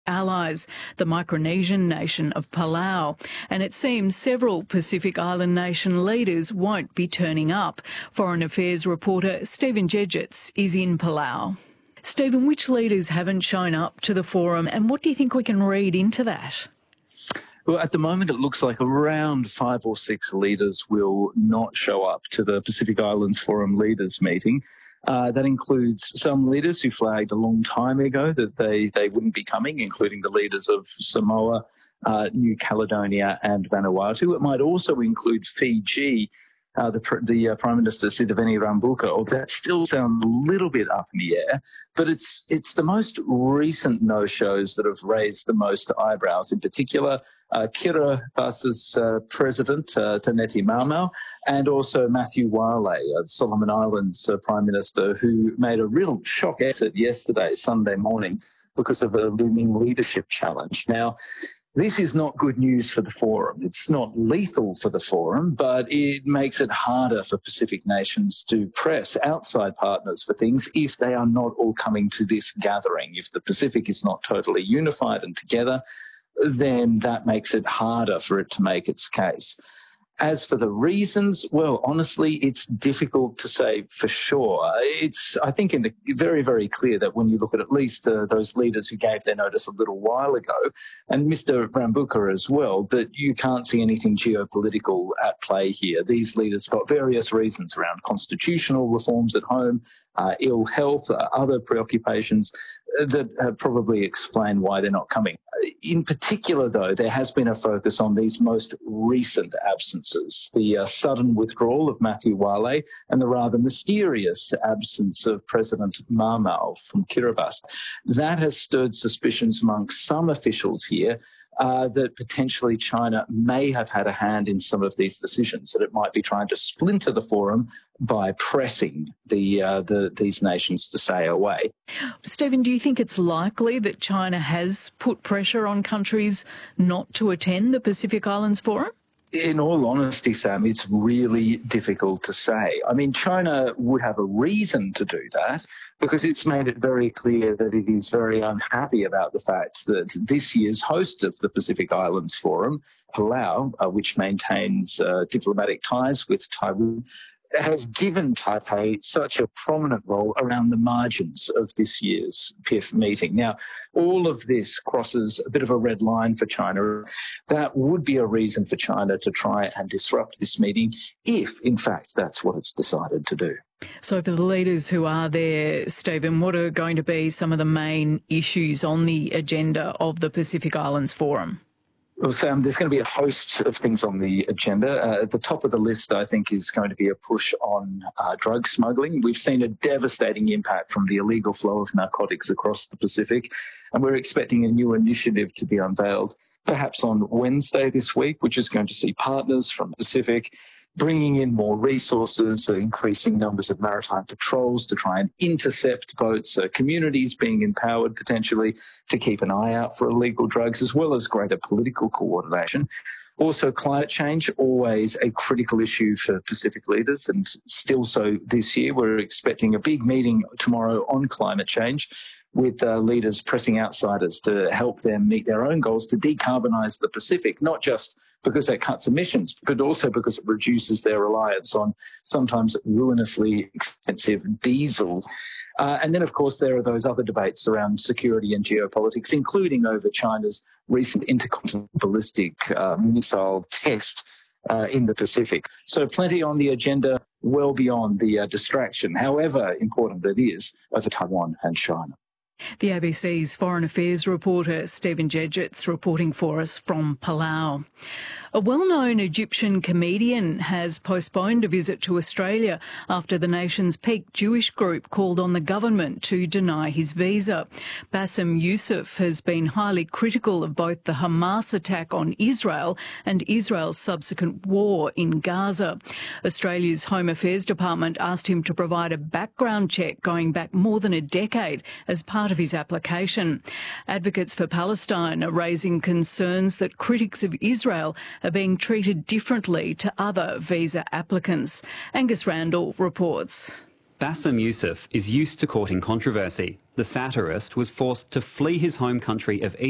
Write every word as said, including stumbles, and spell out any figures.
allies, the Micronesian nation of Palau. And it seems several Pacific Island nation leaders won't be turning up. Foreign Affairs reporter Stephen Jedgetts is in Palau. Stephen, which leaders haven't shown up to the forum, and what do you think we can read into that? Well, at the moment, it looks like around five or six leaders will not show up to the Pacific Islands Forum leaders meeting. Uh, that includes some leaders who flagged a long time ago that they, they wouldn't be coming, including the leaders of Samoa, uh, New Caledonia and Vanuatu. It might also include Fiji. Uh, the the uh, Prime Minister Sitiveni Rabuka, or that still sounds a little bit up in the air, but it's it's the most recent no-shows that have raised the most eyebrows. In particular, uh, Kiribasti's uh, president, uh, Taneti Maumau, and also Matthew Wale, uh, Solomon Islands uh, Prime Minister, who made a real shock exit yesterday, Sunday morning, because of a looming leadership challenge. Now, this is not good news for the forum. It's not lethal for the forum, but it makes it harder for Pacific nations to press outside partners for things if they are not all coming to this gathering. If the Pacific is not totally unified and together, then that makes it harder for it to make its case. As for the reasons, well, honestly, it's difficult to say for sure. It's, I think, in the, very, very clear that when you look at at least uh, those leaders who gave their notice a little while ago, and Mister Rabuka as well, that you can't see anything geopolitical at play here. These leaders got various reasons around constitutional reforms at home, uh, ill health, uh, other preoccupations that uh, probably explain why they're not coming. In particular, though, there has been a focus on these most recent absences, the uh, sudden withdrawal of Matthew Wale and the rather mysterious absence of President Maumau from Kiribati. That has stirred suspicions amongst some officials here uh, that potentially China may have had a hand in some of these decisions, that it might be trying to splinter the forum by pressing the, uh, the these nations to stay away. Stephen, do you think it's likely that China has put pressure on countries not to attend the Pacific Islands Forum? In all honesty, Sam, it's really difficult to say. I mean, China would have a reason to do that because it's made it very clear that it is very unhappy about the fact that this year's host of the Pacific Islands Forum, Palau, uh, which maintains uh, diplomatic ties with Taiwan, has given Taipei such a prominent role around the margins of this year's P I F meeting. Now, all of this crosses a bit of a red line for China. That would be a reason for China to try and disrupt this meeting if, in fact, that's what it's decided to do. So for the leaders who are there, Stephen, what are going to be some of the main issues on the agenda of the Pacific Islands Forum? Well, Sam, there's going to be a host of things on the agenda. Uh, at the top of the list, I think, is going to be a push on uh, drug smuggling. We've seen a devastating impact from the illegal flow of narcotics across the Pacific, and we're expecting a new initiative to be unveiled perhaps on Wednesday this week, which is going to see partners from the Pacific bringing in more resources, uh, increasing numbers of maritime patrols to try and intercept boats, uh, communities being empowered potentially to keep an eye out for illegal drugs, as well as greater political coordination. Also, climate change, always a critical issue for Pacific leaders, and still so this year. We're expecting a big meeting tomorrow on climate change, with uh, leaders pressing outsiders to help them meet their own goals to decarbonise the Pacific, not just because that cuts emissions, but also because it reduces their reliance on sometimes ruinously expensive diesel. Uh, and then, of course, there are those other debates around security and geopolitics, including over China's recent intercontinental ballistic uh, missile test uh, in the Pacific. So plenty on the agenda, well beyond the uh, distraction, however important it is, over Taiwan and China. The A B C's Foreign Affairs reporter Stephen Jedgetts reporting for us from Palau. A well-known Egyptian comedian has postponed a visit to Australia after the nation's peak Jewish group called on the government to deny his visa. Bassem Youssef has been highly critical of both the Hamas attack on Israel and Israel's subsequent war in Gaza. Australia's Home Affairs Department asked him to provide a background check going back more than a decade as part of his application. Advocates for Palestine are raising concerns that critics of Israel are being treated differently to other visa applicants. Angus Randall reports. Bassem Youssef is used to courting controversy. The satirist was forced to flee his home country of Egypt